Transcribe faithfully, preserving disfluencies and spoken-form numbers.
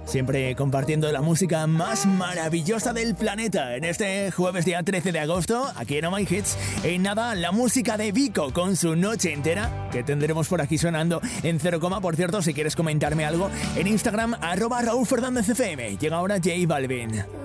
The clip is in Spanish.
Siempre compartiendo la música más maravillosa del planeta. En este jueves día trece de agosto, aquí en Oh My Hits, en nada, la música de Vico con su Noche Entera, que tendremos por aquí sonando en cero, por cierto, si quieres comentarme algo, en Instagram, arroba Raúl Fernández F M. Llega ahora J Balvin.